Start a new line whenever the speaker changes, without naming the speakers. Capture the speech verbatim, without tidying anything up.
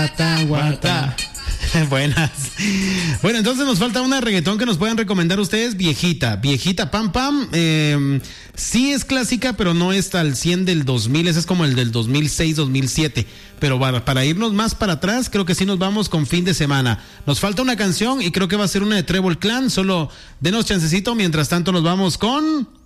Guata, guata. Buenas. Bueno, entonces nos falta una de reggaetón que nos puedan recomendar ustedes. Viejita, viejita, pam, pam. Eh, sí es clásica, pero no está al cien del dos mil. Ese es como el del dos mil seis, dos mil siete. Pero para, para irnos más para atrás, creo que sí nos vamos con Fin de Semana. Nos falta una canción y creo que va a ser una de Trébol Clan. Solo denos chancecito. Mientras tanto nos vamos con...